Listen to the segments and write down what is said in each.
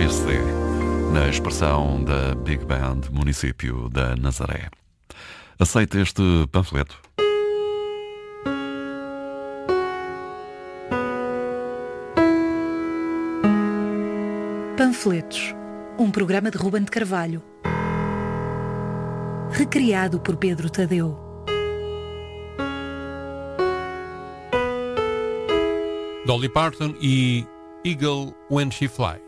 ABC, na expressão da Big Band Município da Nazaré. Aceita este panfleto? Panfletos, um programa de Ruben de Carvalho, recriado por Pedro Tadeu. Dolly Parton e Eagle When She Flies.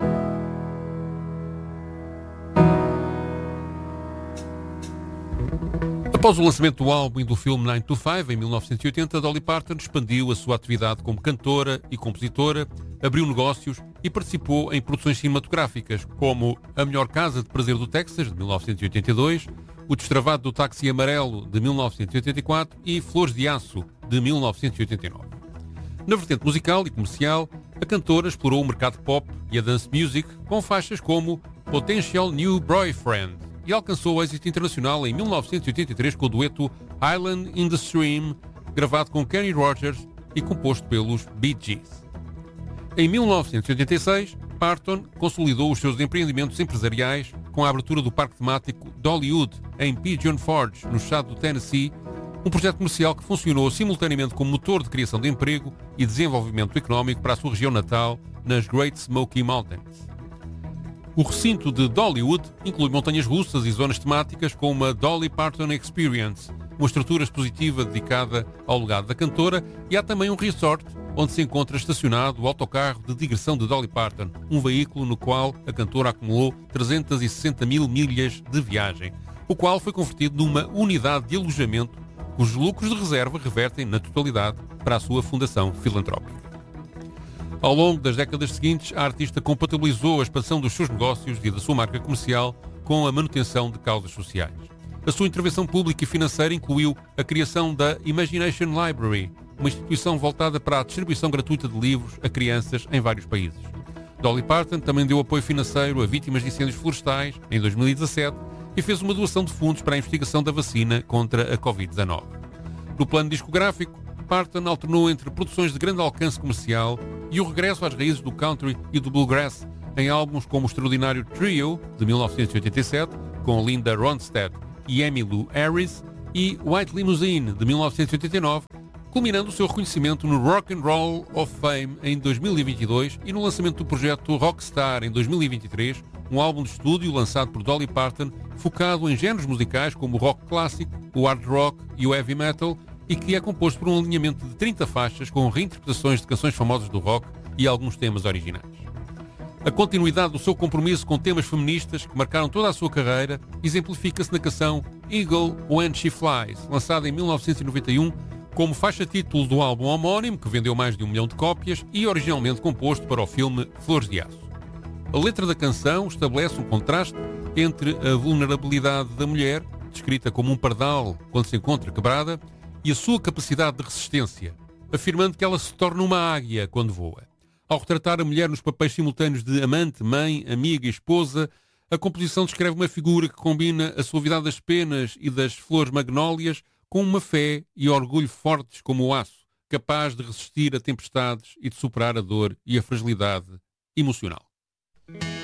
Após o lançamento do álbum e do filme 9 to 5, em 1980, Dolly Parton expandiu a sua atividade como cantora e compositora, abriu negócios e participou em produções cinematográficas, como A Melhor Casa de Prazer do Texas, de 1982, O Destravado do Táxi Amarelo, de 1984 e Flores de Aço, de 1989. Na vertente musical e comercial, a cantora explorou o mercado pop e a dance music com faixas como Potential New Boyfriend e alcançou o êxito internacional em 1983 com o dueto Island in the Stream, gravado com Kenny Rogers e composto pelos Bee Gees. Em 1986, Parton consolidou os seus empreendimentos empresariais com a abertura do parque temático Dollywood em Pigeon Forge, no estado do Tennessee, um projeto comercial que funcionou simultaneamente como motor de criação de emprego e desenvolvimento económico para a sua região natal, nas Great Smoky Mountains. O recinto de Dollywood inclui montanhas russas e zonas temáticas com uma Dolly Parton Experience, uma estrutura expositiva dedicada ao legado da cantora, e há também um resort onde se encontra estacionado o autocarro de digressão de Dolly Parton, um veículo no qual a cantora acumulou 360 mil milhas de viagem, o qual foi convertido numa unidade de alojamento cujos lucros de reserva revertem na totalidade para a sua fundação filantrópica. Ao longo das décadas seguintes, a artista compatibilizou a expansão dos seus negócios e da sua marca comercial com a manutenção de causas sociais. A sua intervenção pública e financeira incluiu a criação da Imagination Library, uma instituição voltada para a distribuição gratuita de livros a crianças em vários países. Dolly Parton também deu apoio financeiro a vítimas de incêndios florestais em 2017 e fez uma doação de fundos para a investigação da vacina contra a Covid-19. No plano discográfico, Parton alternou entre produções de grande alcance comercial e o regresso às raízes do country e do bluegrass em álbuns como o extraordinário Trio, de 1987, com Linda Ronstadt e Emmylou Harris, e White Limousine, de 1989, culminando o seu reconhecimento no Rock and Roll of Fame em 2022 e no lançamento do projeto Rockstar em 2023, um álbum de estúdio lançado por Dolly Parton focado em géneros musicais como o rock clássico, o hard rock e o heavy metal, e que é composto por um alinhamento de 30 faixas com reinterpretações de canções famosas do rock e alguns temas originais. A continuidade do seu compromisso com temas feministas que marcaram toda a sua carreira exemplifica-se na canção Eagle When She Flies, lançada em 1991 como faixa-título do álbum homónimo, que vendeu mais de 1 milhão de cópias e originalmente composto para o filme Flores de Aço. A letra da canção estabelece um contraste entre a vulnerabilidade da mulher, descrita como um pardal quando se encontra quebrada, e a sua capacidade de resistência, afirmando que ela se torna uma águia quando voa. Ao retratar a mulher nos papéis simultâneos de amante, mãe, amiga e esposa, a composição descreve uma figura que combina a suavidade das penas e das flores magnólias com uma fé e orgulho fortes como o aço, capaz de resistir a tempestades e de superar a dor e a fragilidade emocional.